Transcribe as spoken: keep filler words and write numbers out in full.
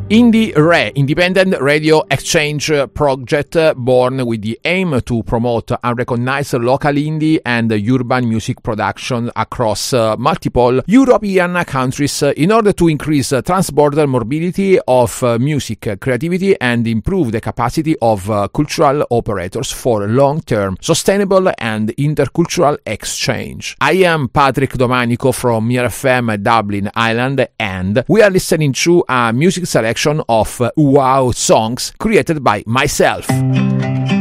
Indie Re, independent radio exchange project born with the aim to promote and recognize local indie and urban music production across uh, multiple European countries in order to increase uh, transborder mobility of uh, music creativity and improve the capacity of uh, cultural operators for long-term, sustainable and intercultural exchange. I am Patrick Domanico from Mir F M Dublin, Ireland, and we are listening to a music selection of wow songs created by myself.